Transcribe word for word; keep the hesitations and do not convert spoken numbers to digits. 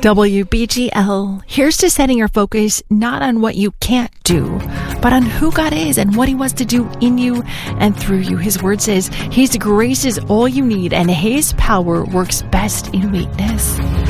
W B G L. Here's to setting your focus not on what you can't do, but on who God is and what He wants to do in you and through you. His word says His grace is all you need and His power works best in weakness.